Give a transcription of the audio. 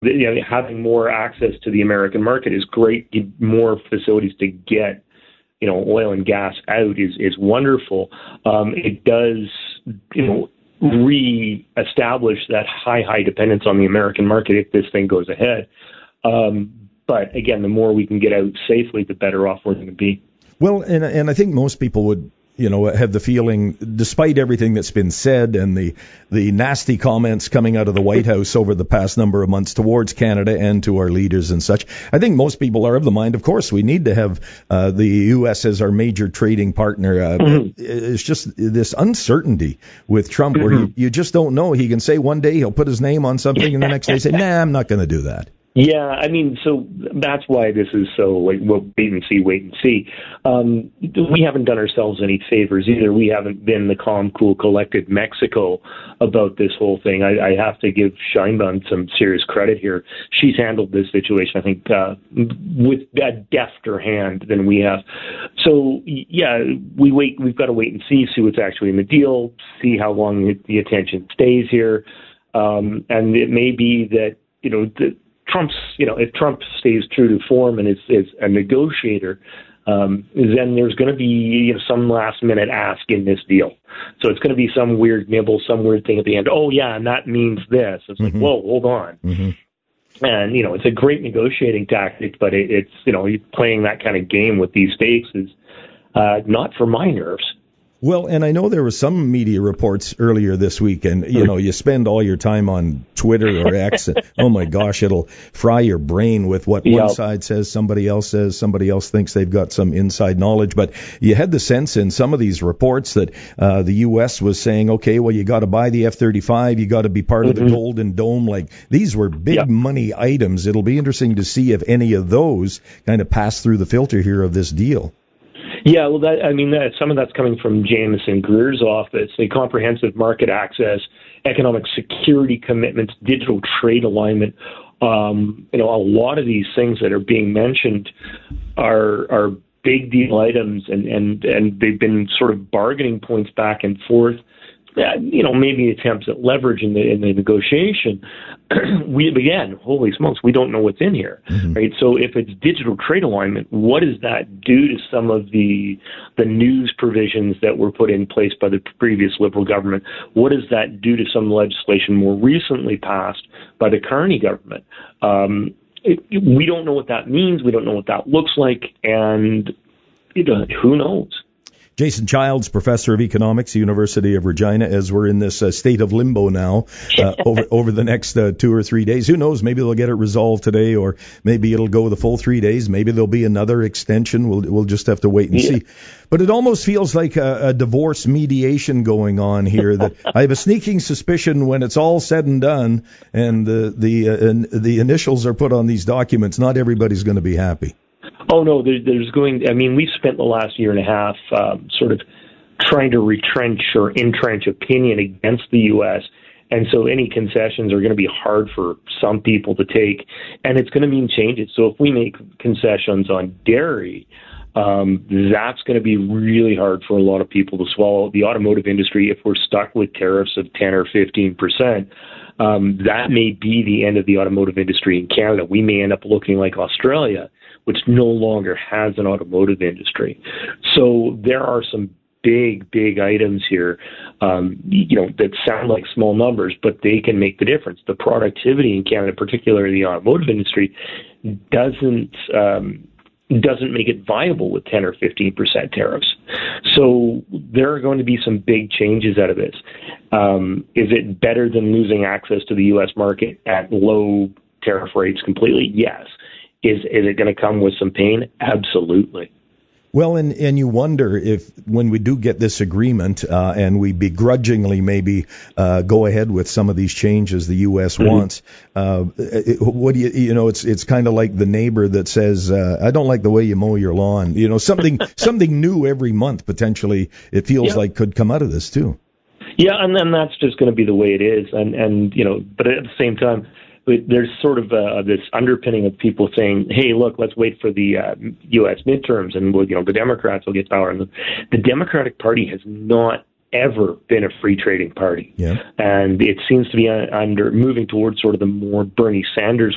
having more access to the American market is great. More facilities to get, oil and gas out is wonderful. It does, re-establish that high dependence on the American market if this thing goes ahead. But again, the more we can get out safely, the better off we're going to be. Well, and I think most people would, have the feeling, despite everything that's been said and the nasty comments coming out of the White House over the past number of months towards Canada and to our leaders and such, I think most people are of the mind, of course, we need to have the U.S. as our major trading partner. It's just this uncertainty with Trump where you just don't know. He can say one day he'll put his name on something and the next day say, nah, I'm not going to do that. Yeah, I mean, so that's why this is so, we'll wait and see. We haven't done ourselves any favors either. We haven't been the calm, cool, collected Mexico about this whole thing. I have to give Sheinbaum some serious credit here. She's handled this situation, I think, with a defter hand than we have. So, yeah, we've got to wait and see what's actually in the deal, see how long the attention stays here. And it may be that, if Trump stays true to form and is a negotiator, then there's going to be some last minute ask in this deal. So it's going to be some weird nibble, some weird thing at the end. Oh yeah, and that means this. It's like, whoa, hold on. And it's a great negotiating tactic, but it's playing that kind of game with these stakes is not for my nerves. Well, and I know there were some media reports earlier this week, and, you spend all your time on Twitter or X, and, oh my gosh, it'll fry your brain with what one side says, somebody else thinks they've got some inside knowledge. But you had the sense in some of these reports that the U.S. was saying, okay, well, you got to buy the F-35, you got to be part of the Golden Dome. Like, these were big money items. It'll be interesting to see if any of those kind of pass through the filter here of this deal. Yeah, well, some of that's coming from Jameson Greer's office. The comprehensive market access, economic security commitments, digital trade alignment. A lot of these things that are being mentioned are big deal items, and they've been sort of bargaining points back and forth. Maybe attempts at leverage in the negotiation. Holy smokes, we don't know what's in here, right? So if it's digital trade alignment, what does that do to some of the news provisions that were put in place by the previous Liberal government? What does that do to some legislation more recently passed by the Carney government? We don't know what that means. We don't know what that looks like, and who knows? Jason Childs, professor of economics, University of Regina, as we're in this state of limbo now over the next 2 or 3 days. Who knows? Maybe they'll get it resolved today, or maybe it'll go the full 3 days. Maybe there'll be another extension. We'll just have to wait and see. But it almost feels like a divorce mediation going on here. That I have a sneaking suspicion when it's all said and done, and the initials are put on these documents, not everybody's going to be happy. Oh, no, we've spent the last year and a half sort of trying to retrench or entrench opinion against the U.S., and so any concessions are going to be hard for some people to take, and it's going to mean changes. So if we make concessions on dairy, that's going to be really hard for a lot of people to swallow. The automotive industry, if we're stuck with tariffs of 10 or 15%, that may be the end of the automotive industry in Canada. We may end up looking like Australia, which no longer has an automotive industry. So there are some big items here, that sound like small numbers, but they can make the difference. The productivity in Canada, particularly the automotive industry, doesn't make it viable with 10 or 15% tariffs. So there are going to be some big changes out of this. Is it better than losing access to the U.S. market at low tariff rates completely? Yes. Is it going to come with some pain? Absolutely. Well, and you wonder if when we do get this agreement and we begrudgingly maybe go ahead with some of these changes the U.S. wants, what do it's kind of like the neighbor that says, I don't like the way you mow your lawn. Something new every month potentially it feels like could come out of this too. Yeah, and then that's just going to be the way it is. And but at the same time, there's sort of this underpinning of people saying, hey, look, let's wait for the U.S. midterms and the Democrats will get power. And the Democratic Party has not ever been a free trading party. Yeah. And it seems to be moving towards sort of the more Bernie Sanders